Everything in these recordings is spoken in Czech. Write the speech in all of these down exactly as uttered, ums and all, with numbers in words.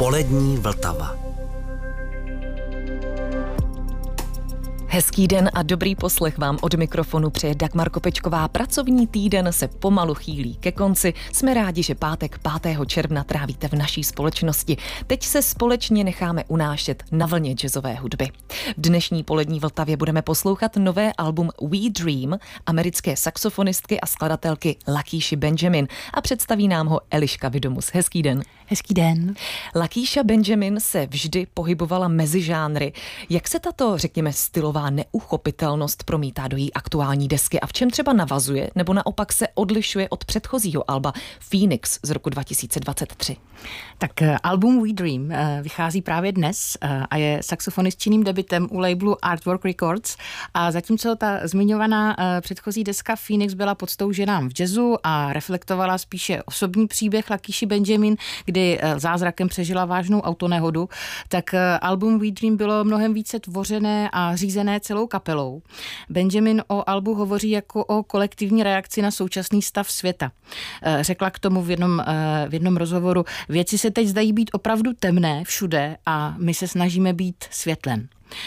Polední Vltava. Hezký den a dobrý poslech vám od mikrofonu přeje Dagmar Kopečková. Pracovní týden se pomalu chýlí ke konci. Jsme rádi, že pátek pátého června trávíte v naší společnosti. Teď se společně necháme unášet na vlně jazzové hudby. V dnešní Polední Vltavě budeme poslouchat nové album We Dream americké saxofonistky a skladatelky Lakíši Benjamin a představí nám ho Eliška Vidomus. Hezký den. Hezký den. Lakíša Benjamin se vždy pohybovala mezi žánry. Jak se tato, řekněme, stylová neuchopitelnost promítá do její aktuální desky a v čem třeba navazuje nebo naopak se odlišuje od předchozího alba Phoenix z roku dva tisíce dvacet tři? Tak album We Dream vychází právě dnes a je saxofonistčinným debutem u labelu Artwork Records a zatímco ta zmiňovaná předchozí deska Phoenix byla podstou ženám v jazzu a reflektovala spíše osobní příběh Lakíši Benjamin, kdy zázrakem přežila vážnou autonehodu, tak album We Dream bylo mnohem více tvořené a řízené celou kapelou. Benjamin o albu hovoří jako o kolektivní reakci na současný stav světa. Řekla k tomu v jednom, v jednom rozhovoru: věci se teď zdají být opravdu temné všude a my se snažíme být světlem.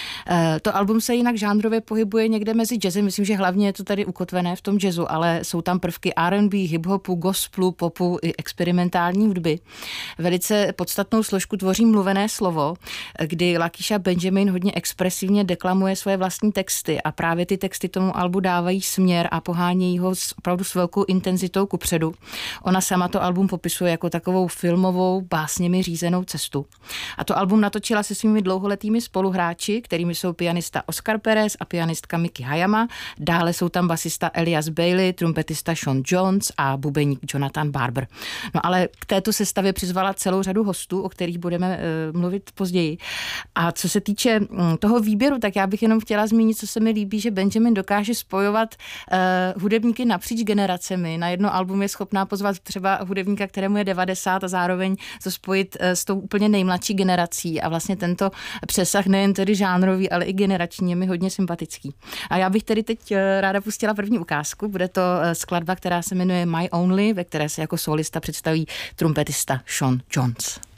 To album se jinak žánrově pohybuje někde mezi jazzem, myslím, že hlavně je to tady ukotvené v tom jazzu, ale jsou tam prvky R and B, hip-hopu, gospelu, popu i experimentální hudby. Velice podstatnou složku tvoří mluvené slovo, kdy Lakíša Benjamin hodně expresivně deklamuje svoje vlastní texty a právě ty texty tomu albu dávají směr a pohánějí ho opravdu s velkou intenzitou kupředu. Ona sama to album popisuje jako takovou filmovou, básněmi řízenou cestu. A to album natočila se svými dlouholetými spoluhráči, kterými jsou pianista Oscar Perez a pianistka Miki Hayama. Dále jsou tam basista Elias Bailey, trumpetista Sean Jones a bubeník Jonathan Barber. No ale k této sestavě přizvala celou řadu hostů, o kterých budeme uh, mluvit později. A co se týče um, toho výběru, tak já bych jenom chtěla zmínit, co se mi líbí, že Benjamin dokáže spojovat uh, hudebníky napříč generacemi. Na jedno album je schopná pozvat třeba hudebníka, kterému je devadesát a zároveň to spojit uh, s tou úplně nejmladší generací. A vlastně tento přesah nejen tedy žánrový, ale i generační je mi hodně sympatický. A já bych tedy teď ráda pustila první ukázku. Bude to skladba, která se jmenuje My Only, ve které se jako solista představí trumpetista Sean Jones.